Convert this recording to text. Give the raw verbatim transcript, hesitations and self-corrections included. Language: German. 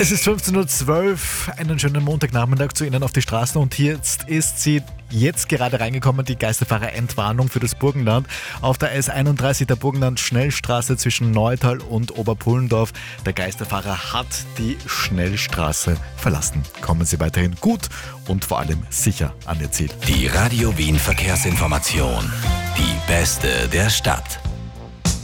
Es ist fünfzehn Uhr zwölf, einen schönen Montagnachmittag zu Ihnen auf die Straßen und hier jetzt ist sie jetzt gerade reingekommen, die Geisterfahrer-Entwarnung für das Burgenland. Auf der S einunddreißig der Burgenland-Schnellstraße zwischen Neutal und Oberpullendorf. Der Geisterfahrer hat die Schnellstraße verlassen. Kommen Sie weiterhin gut und vor allem sicher an Ihr Ziel. Die Radio Wien Verkehrsinformation. Die beste der Stadt.